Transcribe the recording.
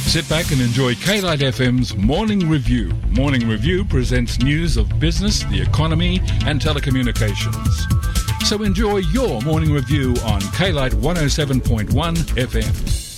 Sit back and enjoy K-Light FM's Morning Review. Morning Review presents news of business, the economy and telecommunications. So enjoy your Morning Review on K-Light 107.1 FM.